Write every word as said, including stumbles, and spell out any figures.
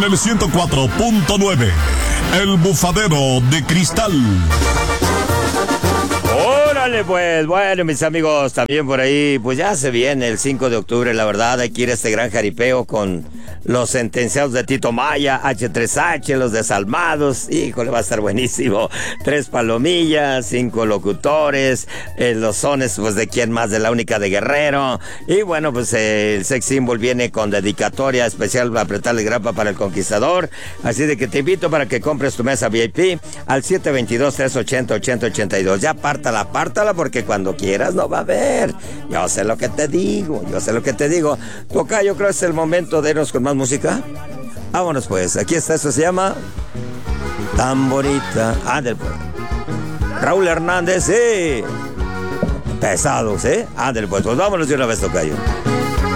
en el ciento cuatro punto nueve. El Bufadero de Cristal. Órale, pues, bueno, mis amigos, también por ahí, pues ya se viene el cinco de octubre, la verdad, hay que ir a este gran jaripeo con los sentenciados de Tito Maya, hache tres hache, los desalmados, híjole, va a estar buenísimo. Tres palomillas, cinco locutores, eh, los sones, pues, de quién más, de la única de Guerrero. Y bueno, pues eh, el sex symbol viene con dedicatoria especial para apretarle grapa para el conquistador. Así de que te invito para que compres tu mesa V I P al siete dos dos, tres ocho cero, ocho cero ocho dos. Ya pártala, pártala, porque cuando quieras no va a haber. Yo sé lo que te digo, yo sé lo que te digo. Toca, yo creo que es el momento de irnos con más música. Vámonos pues, aquí está, esto se llama Tan Bonita. Ándale pues. Raúl Hernández, sí. Pesados, ¿eh? Ándale pues, pues vámonos de una vez, tocayo.